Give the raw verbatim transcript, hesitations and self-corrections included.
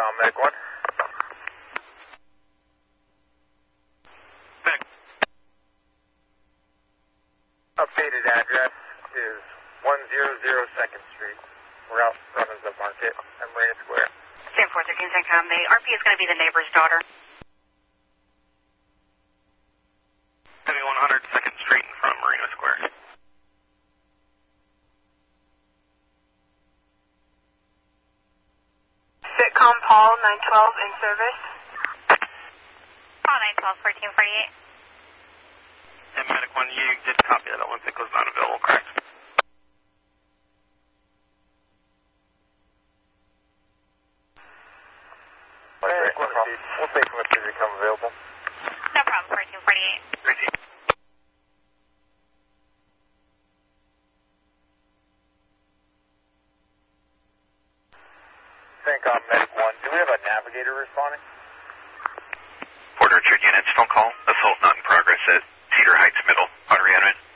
CENTCOM, Medic one. Medic. Updated address is one hundred second Street. We're out in front of the market at Marina Square. ten four thirteen CENTCOM, the R P is going to be the neighbor's daughter. Heavy one hundred second Street in front of Marina Square. Sitcom Paul nine twelve in service. Paul nine twelve fourteen forty-eight. And Medic one, you did copy that Olympic was not available, correct? Medic one, we'll take them if they become available. No problem, fourteen forty-eight. Receive. CENTCOM, Medic one. Do we have a navigator responding? Port Orchard units, phone call. Assault not in progress at Cedar Heights Middle. On reentry.